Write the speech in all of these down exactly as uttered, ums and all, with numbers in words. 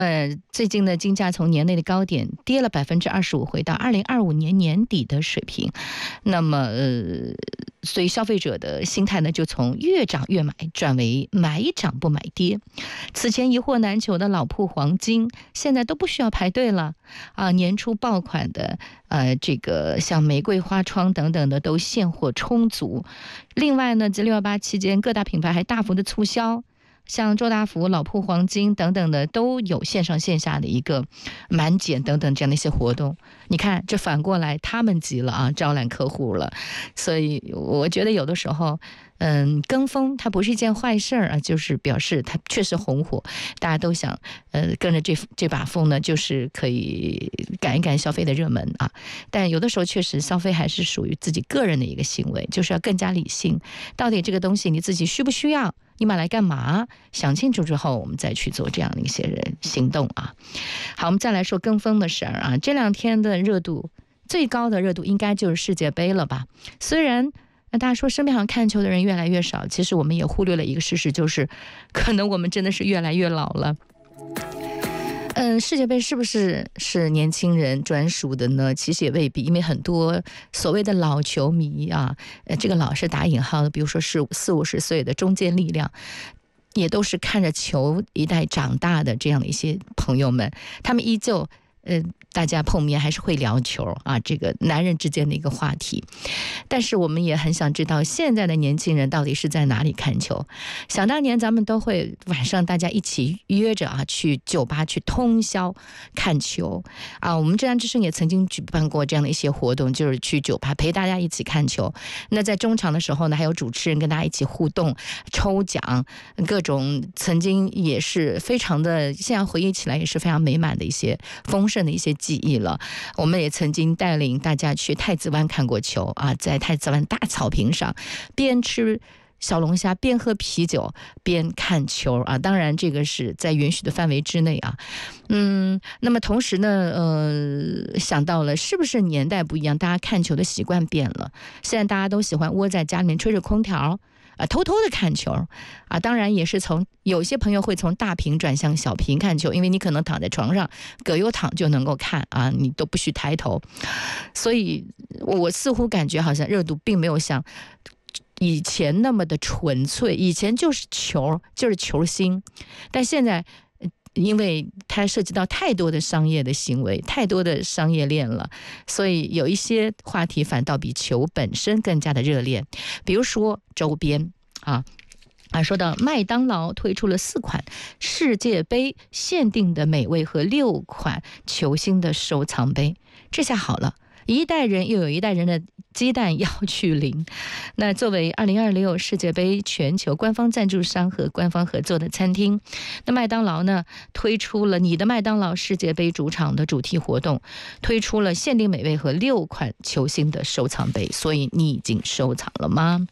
呃，最近的金价从年内的高点跌了百分之二十五，回到二零二五年年底的水平。那么，呃，所以消费者的心态呢，就从越涨越买转为买涨不买跌。此前一货难求的老铺黄金，现在都不需要排队了啊！年初爆款的，呃，这个像玫瑰花窗等等的都现货充足。另外呢，在六幺八期间，各大品牌还大幅的促销。像周大福、老铺黄金等等的都有线上线下的一个满减等等这样的一些活动。你看，这反过来他们急了啊，招揽客户了。所以我觉得有的时候，嗯，跟风它不是一件坏事啊，就是表示它确实红火，大家都想呃跟着这这把风呢，就是可以赶一赶消费的热门啊。但有的时候确实消费还是属于自己个人的一个行为，就是要更加理性，到底这个东西你自己需不需要？你买来干嘛？想清楚之后，我们再去做这样的一些人行动啊。好，我们再来说跟风的事儿啊。这两天的热度最高的热度应该就是世界杯了吧？虽然那大家说身边好像看球的人越来越少，其实我们也忽略了一个事实，就是可能我们真的是越来越老了。嗯，世界杯是不是是年轻人专属的呢？其实也未必，因为很多所谓的老球迷啊，呃，这个老是打引号的，比如说是四五十岁的中坚力量，也都是看着球一代长大的这样的一些朋友们，他们依旧呃，大家碰面还是会聊球啊，这个男人之间的一个话题。但是我们也很想知道，现在的年轻人到底是在哪里看球？想当年咱们都会晚上大家一起约着啊，去酒吧去通宵看球啊。我们浙江之声也曾经举办过这样的一些活动，就是去酒吧陪大家一起看球。那在中场的时候呢，还有主持人跟大家一起互动、抽奖，各种曾经也是非常的，现在回忆起来也是非常美满的一些丰盛的一些记忆了。我们也曾经带领大家去太子湾看过球啊，在太子湾大草坪上边吃小龙虾边喝啤酒边看球啊，当然这个是在允许的范围之内啊。嗯，那么同时呢，呃，想到了是不是年代不一样，大家看球的习惯变了，现在大家都喜欢窝在家里面吹着空调啊，偷偷的看球啊，当然也是从有些朋友会从大屏转向小屏看球，因为你可能躺在床上葛优躺就能够看啊，你都不许抬头。所以我似乎感觉好像热度并没有像以前那么的纯粹，以前就是球就是球星，但现在因为它涉及到太多的商业的行为，太多的商业链了，所以有一些话题反倒比球本身更加的热烈。比如说周边啊啊，说到麦当劳推出了四款世界杯限定的美味和六款球星的收藏杯，这下好了，一代人又有一代人的鸡蛋要去零。那作为二零二六世界杯全球官方赞助商和官方合作的餐厅，那麦当劳呢推出了你的麦当劳世界杯主场的主题活动，推出了限定美味和六款球星的收藏杯。所以你已经收藏了吗？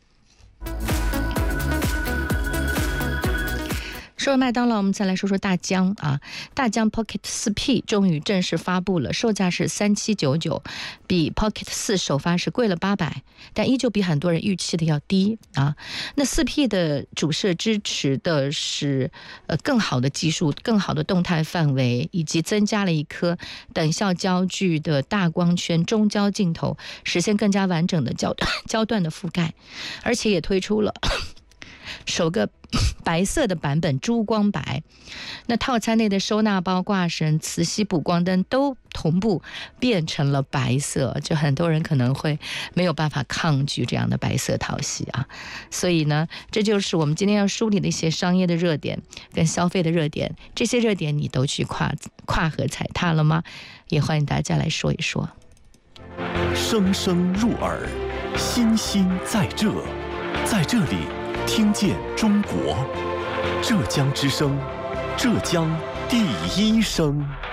说麦当劳，我们再来说说大疆啊。大疆 Pocket 四 P 终于正式发布了，售价是三七九九，比 Pocket 四首发是贵了八百，但依旧比很多人预期的要低啊。那 四 P 的主摄支持的是呃更好的技术、更好的动态范围，以及增加了一颗等效焦距的大光圈中焦镜头，实现更加完整的焦焦段的覆盖，而且也推出了首个白色的版本珠光白。那套餐内的收纳包、挂绳、磁吸补光灯都同步变成了白色，就很多人可能会没有办法抗拒这样的白色讨喜啊。所以呢，这就是我们今天要梳理的一些商业的热点跟消费的热点，这些热点你都去跨跨河踩踏了吗？也欢迎大家来说一说。 声声入耳，心心在这，在这里听见中国，浙江之声，浙江第一声。